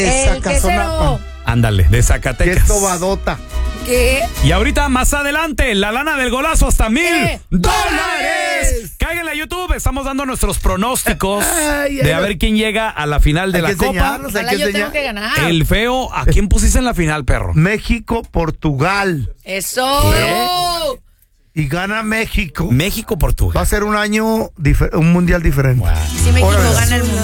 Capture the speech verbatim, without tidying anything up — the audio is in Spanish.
El quesero. Ándale, de Zacatecas. Qué sobadota. ¿Qué? Y ahorita más adelante, la lana del golazo hasta mil ¿Qué? dólares. Cáiganle a YouTube, estamos dando nuestros pronósticos Ay, ay, de a ay. ver quién llega a la final de Hay la que Copa. enseñarnos, hay Ojalá que yo tengo enseñar. que ganar. El feo, ¿a quién pusiste en la final, perro? México, Portugal. Eso. ¿Qué? Y gana México. México, Va Portugal. a ser un año, difer- un mundial diferente. Si México Órale. gana el mundo.